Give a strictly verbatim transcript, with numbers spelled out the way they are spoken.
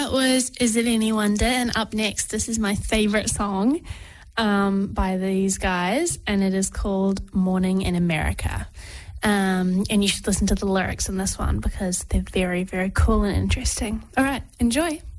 That was Is It Any Wonder? And up next, this is my favourite song um, by these guys, and it is called Morning in America. Um, and you should listen to the lyrics in this one because they're very, very cool and interesting. All right, enjoy.